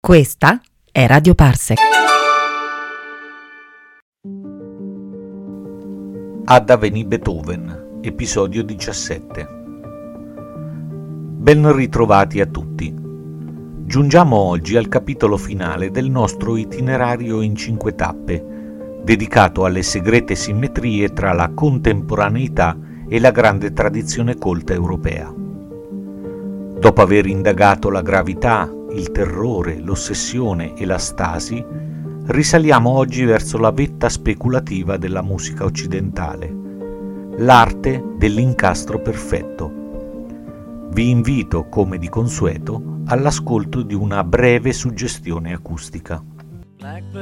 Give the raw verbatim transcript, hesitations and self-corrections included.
Questa è Radio Parsec. Ada veni Beethoven, episodio diciassette. Ben ritrovati a tutti. Giungiamo oggi al capitolo finale del nostro itinerario in cinque tappe, dedicato alle segrete simmetrie tra la contemporaneità e la grande tradizione colta europea. Dopo aver indagato la gravità, il terrore, l'ossessione e la stasi, risaliamo oggi verso la vetta speculativa della musica occidentale, l'arte dell'incastro perfetto. Vi invito, come di consueto, all'ascolto di una breve suggestione acustica.